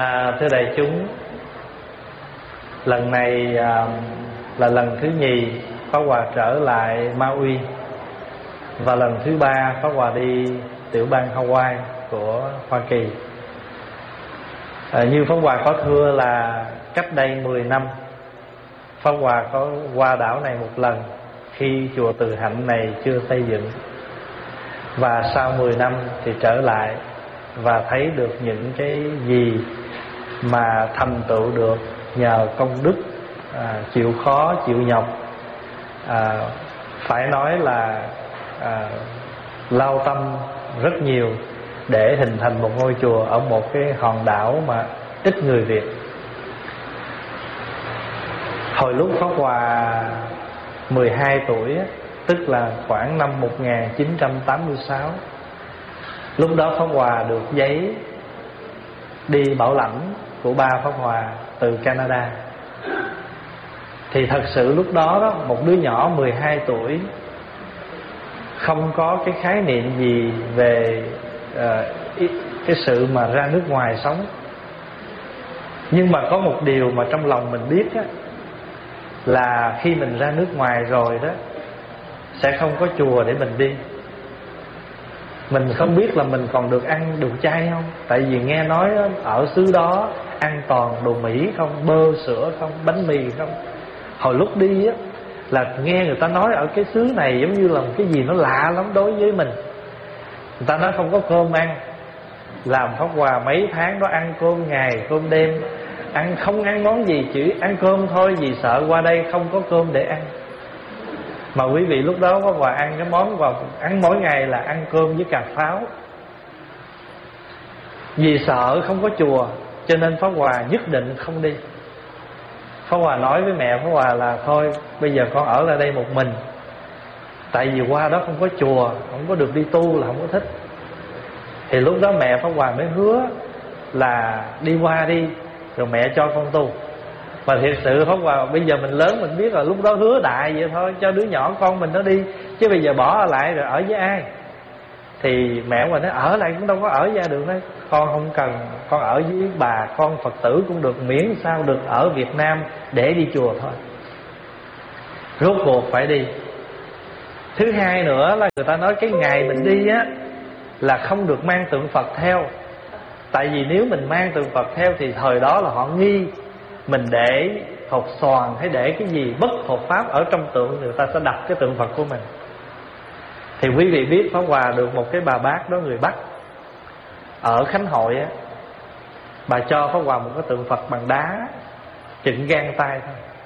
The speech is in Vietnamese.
Thưa đại chúng, lần này là lần thứ nhì Pháp Hòa trở lại Maui, và lần thứ ba Pháp Hòa đi tiểu bang Hawaii của Hoa Kỳ. Như Pháp Hòa có thưa là cách đây 10 năm Pháp Hòa có qua đảo này một lần khi chùa Từ Hạnh này chưa xây dựng, và sau 10 năm thì trở lại và thấy được những cái gì mà thành tựu được nhờ công đức, chịu khó chịu nhọc, phải nói là lao tâm rất nhiều để hình thành một ngôi chùa ở một cái hòn đảo mà ít người Việt. Hồi lúc Pháp Hòa 12 tuổi, tức là khoảng năm 1986, lúc đó Pháp Hòa được giấy đi bảo lãnh của ba Pháp Hòa từ Canada. Thì thật sự lúc đó, một đứa nhỏ 12 tuổi không có cái khái niệm gì về cái sự mà ra nước ngoài sống. Nhưng mà có một điều mà trong lòng mình biết á, là khi mình ra nước ngoài rồi đó sẽ không có chùa để mình đi. Mình không biết là mình còn được ăn đồ chay không. Tại vì nghe nói ở xứ đó ăn toàn đồ Mỹ không, bơ sữa không, bánh mì không. Hồi lúc đi á là nghe người ta nói ở cái xứ này giống như là một cái gì nó lạ lắm đối với mình. Người ta nói không có cơm ăn. Làm Pháp Hòa mấy tháng đó ăn cơm ngày cơm đêm, ăn không ăn món gì, chỉ ăn cơm thôi, vì sợ qua đây không có cơm để ăn. Mà quý vị lúc đó Pháp Hòa ăn cái món vào ăn mỗi ngày là ăn cơm với cà pháo, vì sợ không có chùa, cho nên Pháp Hòa nhất định không đi. Pháp Hòa nói với mẹ Pháp Hòa là thôi bây giờ con ở lại đây một mình, tại vì qua đó không có chùa, không có được đi tu là không có thích. Thì lúc đó mẹ Pháp Hòa mới hứa là đi qua đi rồi mẹ cho con tu. Mà thiệt sự Pháp Hòa bây giờ mình lớn mình biết là lúc đó hứa đại vậy thôi, cho đứa nhỏ con mình nó đi, chứ bây giờ bỏ lại rồi ở với ai. Thì mẹ Hòa nói ở lại cũng đâu có ở ra được đấy, con không cần, con ở với bà con Phật tử cũng được, miễn sao được ở Việt Nam để đi chùa thôi. Rốt cuộc phải đi. Thứ hai nữa là người ta nói cái ngày mình đi á là không được mang tượng Phật theo. Tại vì nếu mình mang tượng Phật theo thì thời đó là họ nghi mình để hột xoàn hay để cái gì bất hợp pháp ở trong tượng, người ta sẽ đặt cái tượng Phật của mình. Thì quý vị biết Pháp Hòa được một cái bà bác đó, người Bắc ở Khánh Hội á, bà cho Pháp Hòa một cái tượng Phật bằng đá chừng gang tay thôi.